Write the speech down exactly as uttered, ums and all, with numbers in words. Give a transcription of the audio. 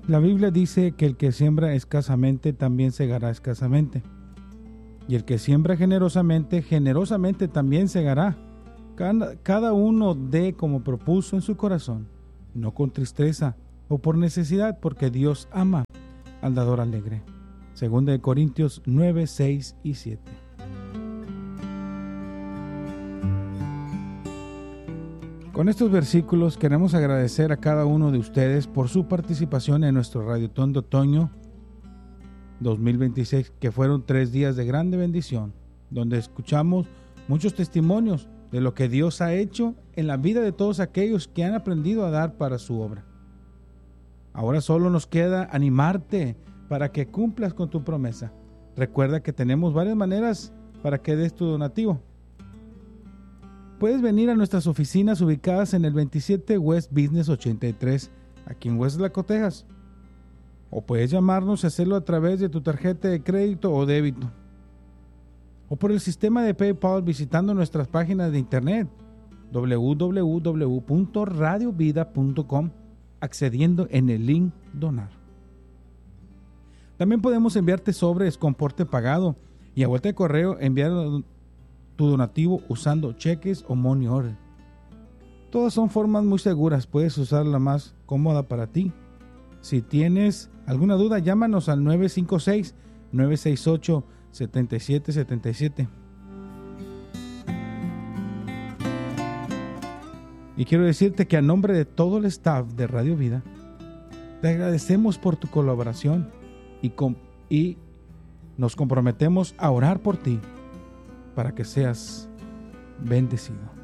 La Biblia dice que el que siembra escasamente también segará escasamente. Y el que siembra generosamente, generosamente también segará. Cada, cada uno dé como propuso en su corazón, no con tristeza o por necesidad, porque Dios ama al dador alegre. Segunda de Corintios nueve, seis y siete. Con estos versículos queremos agradecer a cada uno de ustedes por su participación en nuestro Radiotón de Otoño dos mil veintiséis, que fueron tres días de grande bendición, donde escuchamos muchos testimonios de lo que Dios ha hecho en la vida de todos aquellos que han aprendido a dar para su obra. Ahora solo nos queda animarte para que cumplas con tu promesa. Recuerda que tenemos varias maneras para que des tu donativo. Puedes venir a nuestras oficinas ubicadas en el veintisiete West Business ochenta y tres, aquí en Westlake, Texas. O puedes llamarnos y hacerlo a través de tu tarjeta de crédito o débito. O por el sistema de PayPal visitando nuestras páginas de internet doble u doble u doble u punto radio vida punto com, accediendo en el link Donar. También podemos enviarte sobres con porte pagado y a vuelta de correo enviar tu donativo usando cheques o money order. Todas son formas muy seguras, puedes usar la más cómoda para ti. Si tienes alguna duda, llámanos al nueve cinco seis, nueve seis ocho, siete siete siete siete. Y quiero decirte que a nombre de todo el staff de Radio Vida, te agradecemos por tu colaboración y, com- y nos comprometemos a orar por ti para que seas bendecido.